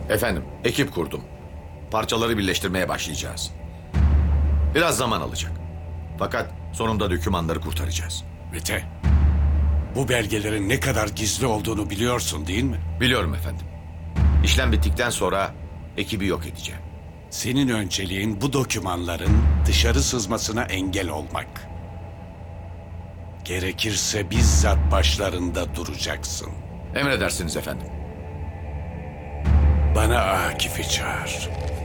Efendim, ekip kurdum. Parçaları birleştirmeye başlayacağız. Biraz zaman alacak. Fakat sonunda dokümanları kurtaracağız. Mete, bu belgelerin ne kadar gizli olduğunu biliyorsun değil mi? Biliyorum efendim. İşlem bittikten sonra ekibi yok edeceğim. Senin önceliğin bu dokümanların dışarı sızmasına engel olmak. Gerekirse bizzat başlarında duracaksın. Emredersiniz efendim. Bana Akif'i çağır.